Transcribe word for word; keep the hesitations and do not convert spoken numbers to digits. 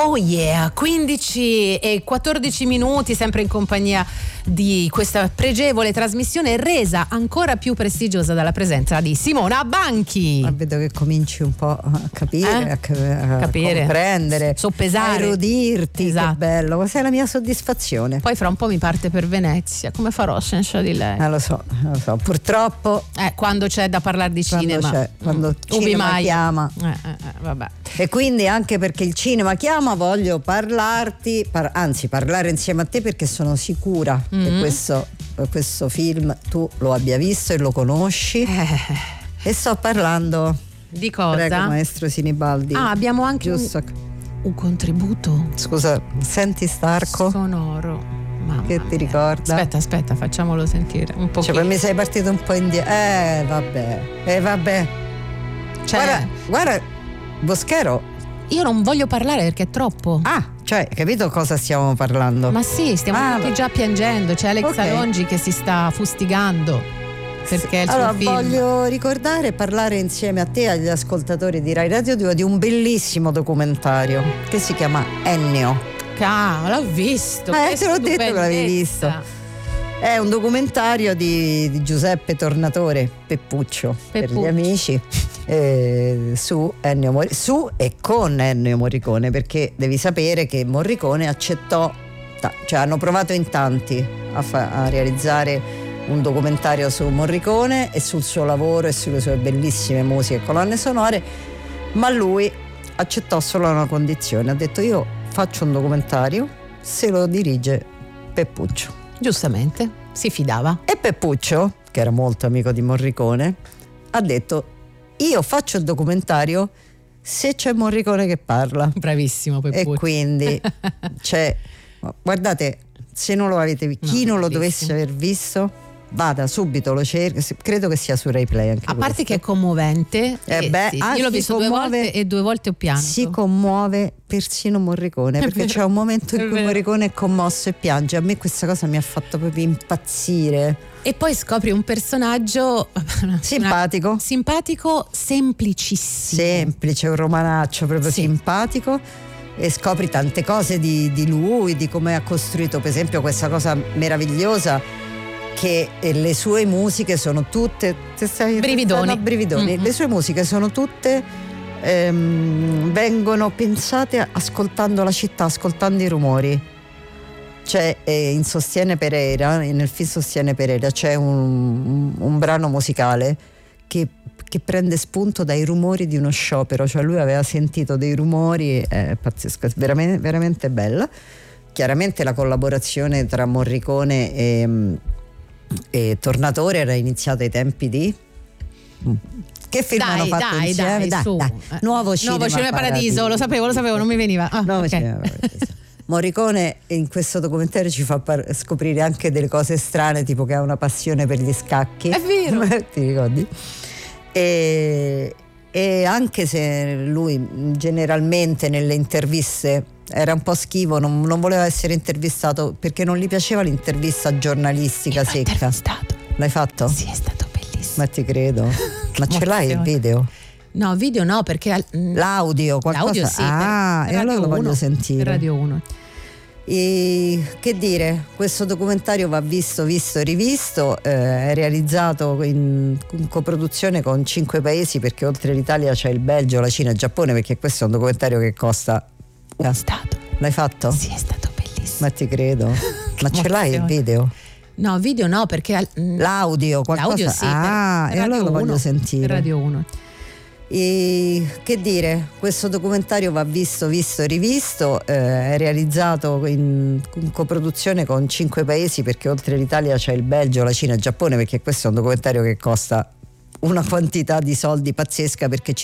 Oh yeah, quindici e quattordici minuti, sempre in compagnia di questa pregevole trasmissione resa ancora più prestigiosa dalla presenza di Simona Banchi. Ma vedo che cominci un po' a capire, Eh? a, a Capire, comprendere, soppesare. a erudirti, Esatto. che bello, questa è la mia soddisfazione. Poi fra un po' mi parte per Venezia, come farò senza di lei? Eh, lo so, lo so, purtroppo Eh, quando c'è da parlare di quando cinema. c'è, quando il Ubi cinema mai. chiama. Eh, eh, eh, vabbè. E quindi anche perché il cinema chiama voglio parlarti, par- anzi parlare insieme a te, perché sono sicura Mm-hmm. che questo, questo film tu lo abbia visto e lo conosci. Eh, E sto parlando, di cosa? prego maestro Sinibaldi. Ah, abbiamo anche un, Giusto. un contributo Scusa, senti Starco? sonoro. Mamma Che ti mia. ricorda? Aspetta, aspetta, facciamolo sentire un po'. Cioè, poi mi sei partito un po' indietro. Eh, vabbè. Eh, vabbè. Cioè, Guarda, guarda, Boschero. io non voglio parlare perché è troppo. Ah, cioè, capito cosa stiamo parlando? Ma sì, stiamo Ah, tutti va- già piangendo. C'è Alex Ok. Alongi che si sta fustigando perché il Allora, suo film. voglio ricordare e parlare insieme a te e agli ascoltatori di Rai Radio due di un bellissimo documentario che si chiama Ennio. Ah, l'ho visto. Eh, che te l'ho detto che l'avevi stupendezza. visto. È un documentario di, di Giuseppe Tornatore, Peppuccio, per Peppuccio. gli amici, eh, su Ennio Morricone, su e con Ennio Morricone, perché devi sapere che Morricone accettò, ta- cioè hanno provato in tanti a, fa- a realizzare un documentario su Morricone e sul suo lavoro e sulle sue bellissime musiche e colonne sonore, ma lui accettò solo una condizione, ha detto: io faccio un documentario se lo dirige Peppuccio. Giustamente, si fidava. E Peppuccio, che era molto amico di Morricone, ha detto: io faccio il documentario se c'è Morricone che parla. Bravissimo Peppuccio. E quindi c'è, guardate, se non lo avete visto, chi No, non lo bellissimo. dovesse aver visto, vada subito, lo cerca, credo che sia su Rai Play anche A parte questo. che è commovente, Eh eh, beh, sì, ah, io l'ho si visto due commuove- volte e due volte ho pianto. Si commuove persino Morricone, È perché vero, c'è un momento è in cui vero. Morricone è commosso e piange. A me questa cosa mi ha fatto proprio impazzire. E poi scopri un personaggio Simpatico. una- simpatico, semplicissimo. Semplice, un romanaccio proprio Sì. simpatico, e scopri tante cose di, di lui, di come ha costruito per esempio questa cosa meravigliosa che eh, le sue musiche sono tutte te stai- Brividoni. no, brividoni. Mm-mm. Le sue musiche sono tutte ehm, vengono pensate ascoltando la città, ascoltando i rumori. C'è eh, in Sostiene Pereira, nel film Sostiene Pereira c'è un, un, un brano musicale che, che prende spunto dai rumori di uno sciopero, cioè lui aveva sentito dei rumori, è pazzesco, è veramente, veramente bella. Chiaramente la collaborazione tra Morricone e, e Tornatore era iniziata ai tempi di... Che film Dai, hanno fatto dai, insieme? dai, su. Nuovo Cinema, Nuovo Cinema Paradiso, lo sapevo, lo sapevo, non mi veniva. Ah, Nuovo ok. Cinema Paradiso. Morricone in questo documentario ci fa par- scoprire anche delle cose strane, tipo che ha una passione per gli scacchi. È vero. Ti ricordi? E, e anche se lui generalmente nelle interviste era un po' schivo, non, non voleva essere intervistato perché non gli piaceva l'intervista giornalistica L'ho secca. intervistato. L'hai fatto? Sì, è stato bellissimo. Ma ti credo. Ma ce l'hai il emozione. video? No, video no, perché al- mm, L'audio, qualcosa? l'audio sì. Ah, per e allora Radio lo voglio uno, sentire. per Radio uno. E che dire, questo documentario va visto, visto e rivisto, eh, è realizzato in, in coproduzione con cinque paesi, perché oltre l'Italia c'è il Belgio, la Cina e il Giappone, perché questo è un documentario che costa... È stato. L'hai fatto? Sì, è stato bellissimo. Ma ti credo. Ma ce l'hai il emozione. video? No, video no, perché al- mm, L'audio, qualcosa? l'audio sì. Ah, per, e per allora Radio lo voglio uno, sentire. per Radio uno. E che dire, questo documentario va visto, visto e rivisto, eh, è realizzato in, in coproduzione con cinque paesi, perché oltre l'Italia c'è il Belgio, la Cina e il Giappone, perché questo è un documentario che costa una quantità di soldi pazzesca, perché ci